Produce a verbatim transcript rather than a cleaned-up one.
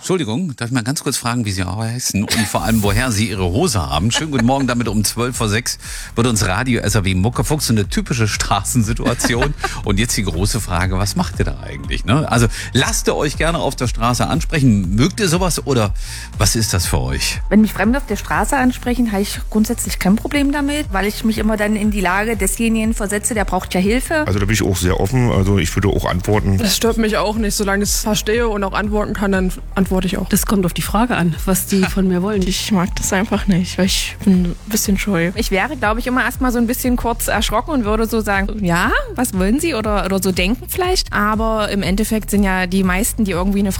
Entschuldigung, darf ich mal ganz kurz fragen, wie Sie heißen und vor allem, woher Sie Ihre Hose haben? Schönen guten Morgen, damit um zwölf vor sechs wird uns Radio S R W Muckefuchs, so eine typische Straßensituation. Und jetzt die große Frage, was macht ihr da eigentlich? Ne? Also lasst ihr euch gerne auf der Straße ansprechen. Mögt ihr sowas oder was ist das für euch? Wenn mich Fremde auf der Straße ansprechen, habe ich grundsätzlich kein Problem damit, weil ich mich immer dann in die Lage desjenigen versetze, der braucht ja Hilfe. Also da bin ich auch sehr offen, also ich würde auch antworten. Das stört mich auch nicht, solange ich es verstehe und auch antworten kann, dann antworte ich auch. Das kommt auf die Frage an, was die von mir wollen. Ich mag das einfach nicht, weil ich bin ein bisschen scheu. Ich wäre, glaube ich, immer erstmal so ein bisschen kurz erschrocken und würde so sagen, ja, was wollen Sie oder, oder so denken vielleicht. Aber im Endeffekt sind ja die meisten, die irgendwie eine